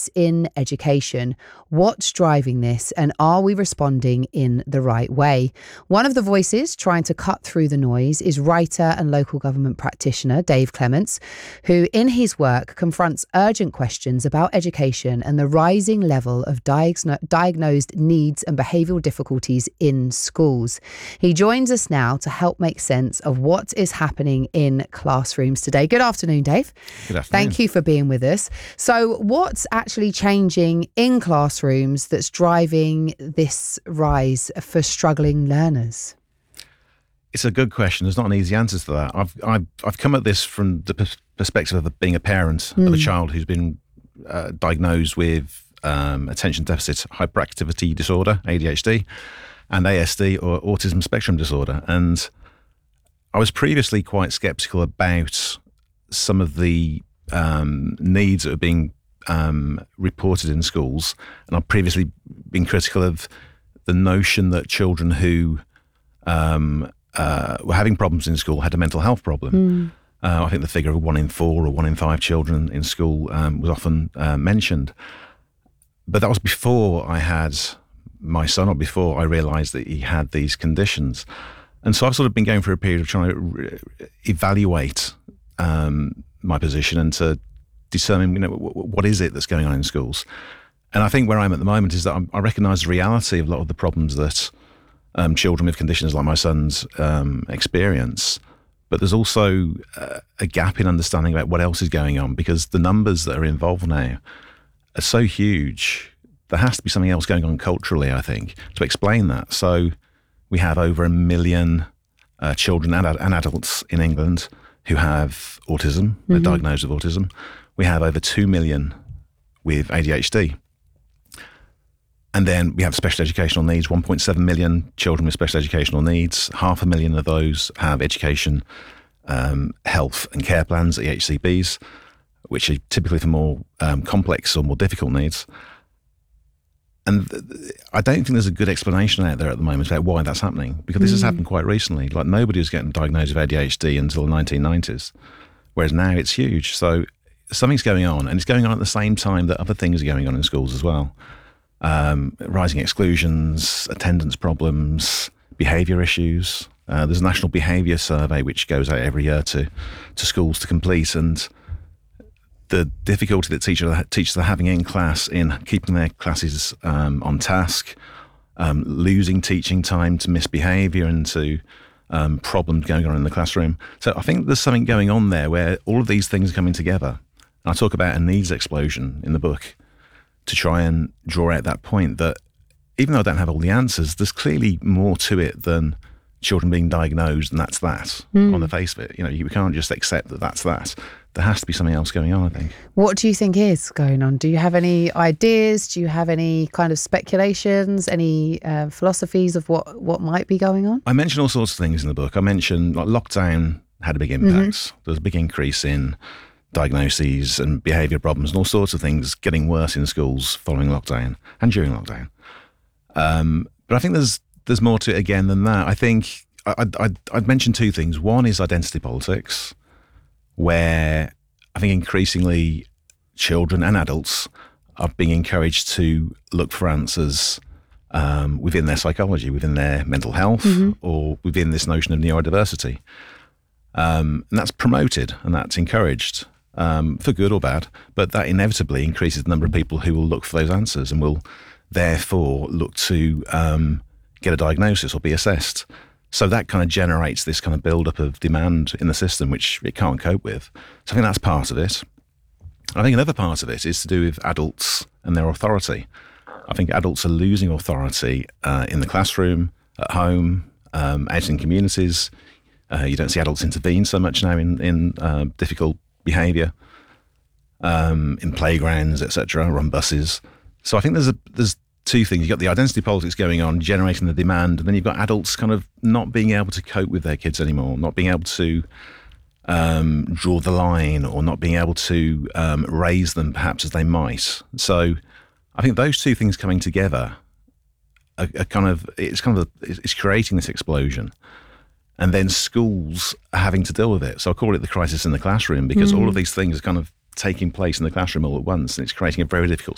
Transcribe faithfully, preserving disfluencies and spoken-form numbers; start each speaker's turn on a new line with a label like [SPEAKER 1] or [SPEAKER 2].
[SPEAKER 1] noise in education. What's driving this, and are we responding in the right way? One of the voices trying to cut through the noise is writer and local government practitioner Dave Clements, who in his work confronts urgent questions about education and the rising level of diagno- diagnosed needs and behavioural difficulties in schools. He joins us now to help make sense of what is happening in classrooms today. Good afternoon, Dave.
[SPEAKER 2] Good afternoon.
[SPEAKER 1] Thank you for being with us. So what's actually changing in classrooms that's driving this rise for struggling learners?
[SPEAKER 2] It's a good question. There's not an easy answer to that. I've I've, I've come at this from the pers- perspective of being a parent mm. of a child who's been uh, diagnosed with um, attention deficit hyperactivity disorder, A D H D, and A S D, or autism spectrum disorder. And I was previously quite sceptical about some of the um, needs that are being um, reported in schools. And I've previously been critical of the notion that children who um, uh, were having problems in school had a mental health problem. Mm. Uh, I think the figure of one in four or one in five children in school um, was often uh, mentioned. But that was before I had my son, or before I realised that he had these conditions. And so I've sort of been going through a period of trying to re- evaluate um, my position and to determine, you know, w- w- what is it that's going on in schools. And I think where I'm at the moment is that I'm, I recognise the reality of a lot of the problems that um, children with conditions like my son's um, experience. But there's also uh, a gap in understanding about what else is going on, because the numbers that are involved now are so huge. There has to be something else going on culturally, I think, to explain that. So we have over a million uh, children and, and adults in England who have autism, mm-hmm. they're diagnosed with autism. We have over two million with A D H D. And then we have special educational needs, one point seven million children with special educational needs. Half a million of those have education, um, health and care plans, E H C Ps, which are typically for more um, complex or more difficult needs. And th- I don't think there's a good explanation out there at the moment about why that's happening, because this mm. has happened quite recently. Like, nobody was getting diagnosed with A D H D until the nineteen nineties, whereas now it's huge. So something's going on, and it's going on at the same time that other things are going on in schools as well. Um, rising exclusions, attendance problems, behaviour issues. Uh, there's a national behaviour survey which goes out every year to, to schools to complete, and the difficulty that teachers, teachers are having in class in keeping their classes um, on task, um, losing teaching time to misbehaviour and to um, problems going on in the classroom. So I think there's something going on there where all of these things are coming together. And I talk about a needs explosion in the book to try and draw out that point that even though I don't have all the answers, there's clearly more to it than children being diagnosed, and that's that mm. on the face of it. You know, you can't just accept that that's that. There has to be something else going on, I think.
[SPEAKER 1] What do you think is going on? Do you have any ideas? Do you have any kind of speculations, any uh, philosophies of what, what might be going on?
[SPEAKER 2] I mention all sorts of things in the book. I mentioned like lockdown had a big impact. Mm-hmm. There was a big increase in diagnoses and behaviour problems and all sorts of things getting worse in schools following lockdown and during lockdown. Um, but I think there's there's more to it again than that. I think I'd, I'd, I'd mention two things. One is identity politics, where I think increasingly children and adults are being encouraged to look for answers um, within their psychology, within their mental health, mm-hmm. or within this notion of neurodiversity. Um, and that's promoted and that's encouraged, um, for good or bad, but that inevitably increases the number of people who will look for those answers and will therefore look to um, get a diagnosis or be assessed. So that kind of generates this kind of build-up of demand in the system, which it can't cope with. So I think that's part of it. I think another part of it is to do with adults and their authority. I think adults are losing authority uh, in the classroom, at home, um, out in communities. Uh, you don't see adults intervene so much now in, in uh, difficult behaviour, um, in playgrounds, et cetera, or on buses. So I think there's a, there's two things. You've got the identity politics going on, generating the demand, and then you've got adults kind of not being able to cope with their kids anymore, not being able to um, draw the line, or not being able to um, raise them perhaps as they might. So I think those two things coming together are, are kind of, it's kind of, a, it's creating this explosion. And then schools are having to deal with it. So I call it the crisis in the classroom, because mm. all of these things are kind of taking place in the classroom all at once, and it's creating a very difficult